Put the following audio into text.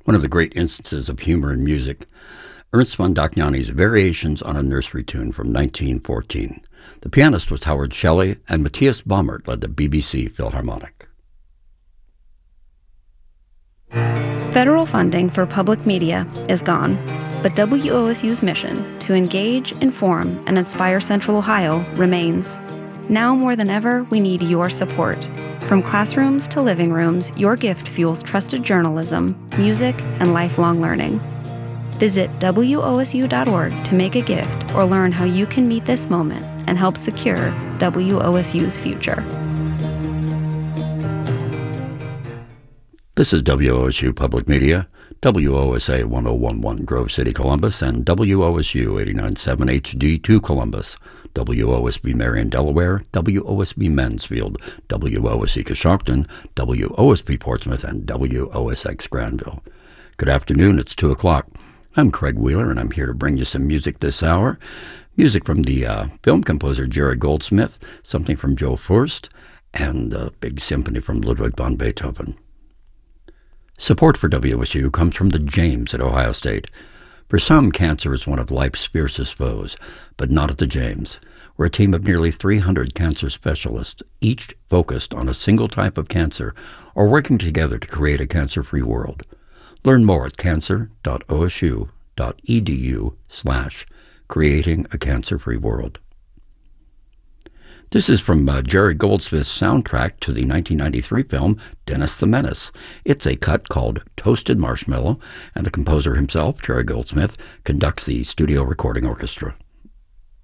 One of the great instances of humor in music, Ernst von Dohnanyi's Variations on a Nursery Tune from 1914. The pianist was Howard Shelley, and Matthias Baumert led the BBC Philharmonic. Federal funding for public media is gone, but WOSU's mission to engage, inform, and inspire Central Ohio remains. Now more than ever, we need your support. From classrooms to living rooms, your gift fuels trusted journalism, music, and lifelong learning. Visit WOSU.org to make a gift or learn how you can meet this moment and help secure WOSU's future. This is WOSU Public Media, WOSA 1011 Grove City, Columbus, and WOSU 89.7 HD2 Columbus, WOSB Marion, Delaware, WOSB Mansfield, WOSC Coshocton, WOSB Portsmouth, and WOSX Granville. Good afternoon, it's 2 o'clock. I'm Craig Wheeler, and I'm here to bring you some music this hour. Music from the film composer Jerry Goldsmith, something from Joe Furst, and a big symphony from Ludwig van Beethoven. Support for WOSU comes from the James at Ohio State. For some, cancer is one of life's fiercest foes, but not at the James. We're a team of nearly 300 cancer specialists, each focused on a single type of cancer or working together to create a cancer-free world. Learn more at cancer.osu.edu/creating a cancer-free world. This is from Jerry Goldsmith's soundtrack to the 1993 film Dennis the Menace. It's a cut called Toasted Marshmallow, and the composer himself, Jerry Goldsmith, conducts the studio recording orchestra.